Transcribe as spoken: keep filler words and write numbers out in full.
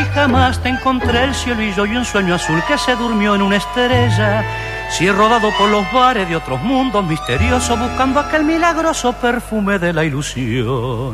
ni jamás te encontré el cielo y yo y un sueño azul que se durmió en una estrella. Si he rodado por los bares de otros mundos misteriosos buscando aquel milagroso perfume de la ilusión.